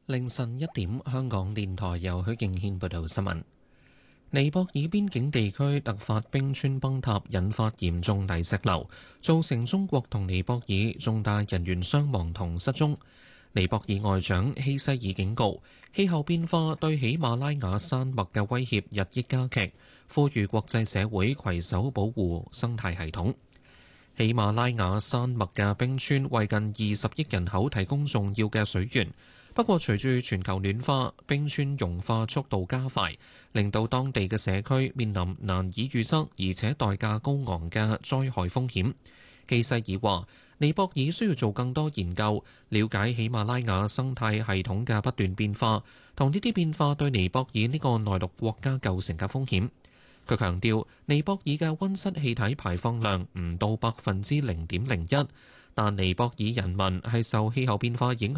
凌晨1點，香港電台由許敬軒報道新聞。尼泊爾邊境地區突發冰川崩塌，引發嚴重泥石流，造成中國同尼泊爾重大人員傷亡同失蹤。尼泊爾外長希西爾警告，氣候變化對喜馬拉雅山脈嘅威脅日益加劇，呼籲國際社會攜手保護生態系統。喜馬拉雅山脈嘅冰川為近20億人口提供重要嘅水源。不過，隨住全球暖化，冰川融化速度加快，令到當地嘅社區面臨難以預測而且代價高昂嘅災害風險。希西爾話：尼泊爾需要做更多研究，了解喜馬拉雅生態系統嘅不斷變化，同呢啲變化對尼泊爾呢個內陸國家構成嘅風險。佢強調，尼泊爾嘅溫室氣體排放量唔到0.01%，但尼泊爾人民係受氣候變化影響